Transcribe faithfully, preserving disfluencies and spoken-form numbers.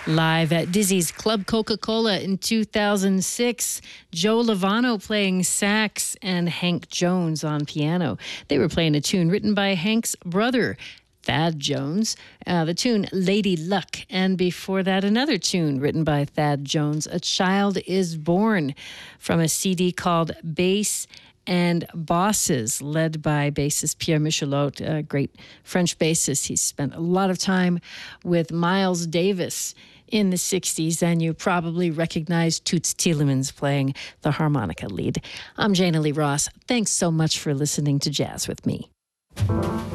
Live at Dizzy's Club Coca-Cola in two thousand six, Joe Lovano playing sax and Hank Jones on piano. They were playing a tune written by Hank's brother, Thad Jones, uh, the tune Lady Luck. And before that, another tune written by Thad Jones, A Child is Born, from a C D called Bass and Bosses, led by bassist Pierre Michelot, a great French bassist. He's spent a lot of time with Miles Davis in the sixties, and you probably recognize Toots Thielemans playing the harmonica lead. I'm Jana Lee Ross. Thanks so much for listening to Jazz with Me.